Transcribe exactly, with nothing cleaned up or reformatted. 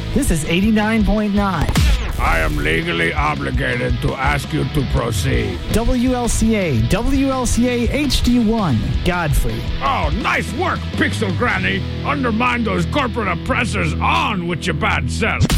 This is eighty-nine point nine. I am legally obligated to ask you to proceed. W L C A, W L C A H D one, Godfrey. Oh, nice work, Pixel Granny. Undermine those corporate oppressors. On with your bad self.